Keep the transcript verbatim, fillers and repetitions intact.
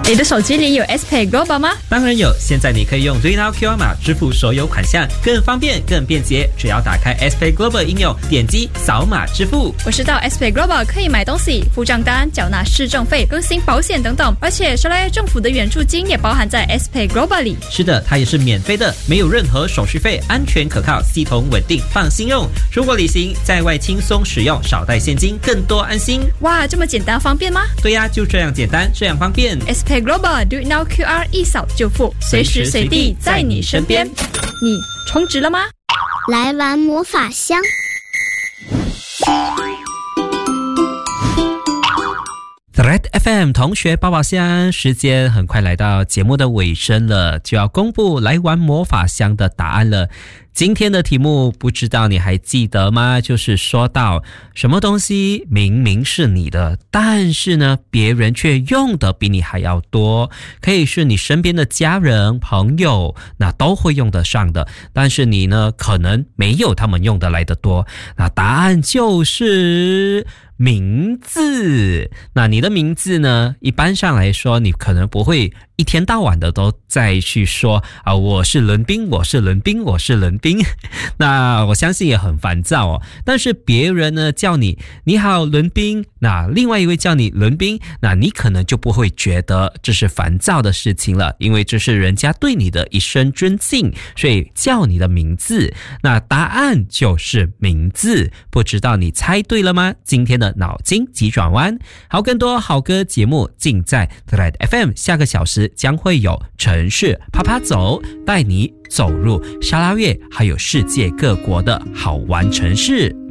你的手机里有 S P A Y Global 吗？ 当然有，现在你可以用 RedNow Q R 码支付所有款项，更方便更便捷。只要打开 S P A Y Global 应用，点击扫码支付。 我知道 S P A Y Global 可以买东西、付账单、缴纳市政费、更新保险等等，而且沙拉越政府的援助金也包含在 S P A Y Global 里。 是的，它也是免费的，没有任何手续费，安全可靠，系统稳定，放心用。出国旅行在外轻松使用，少带现金，更多安心。 哇，这么简单方便吗？ 对呀，就这样简单，这样方便。 S P A Y Global Do It Now Q R 一扫就付，随时随地在你身边。你充值了吗？ 来玩魔法箱。 Red F M 同学抱抱箱，时间很快来到节目的尾声了，就要公布来玩魔法箱的答案了。今天的题目不知道你还记得吗？就是说到什么东西明明是你的，但是呢别人却用的比你还要多，可以是你身边的家人朋友，那都会用得上的，但是你呢可能没有他们用得来的多。那答案就是名字。那你的名字呢，一般上来说你可能不会一天到晚的都再去说啊，我是伦宾，我是伦宾，我是伦宾。那我相信也很烦躁哦。但是别人呢叫你你好伦宾，那另外一位叫你伦宾，那你可能就不会觉得这是烦躁的事情了，因为这是人家对你的一声尊敬，所以叫你的名字。那答案就是名字，不知道你猜对了吗？今天的脑筋急转弯，好，更多好歌节目尽在 Red F M， 下个小时将会有城市啪啪走，带你走入沙拉越还有世界各国的好玩城市。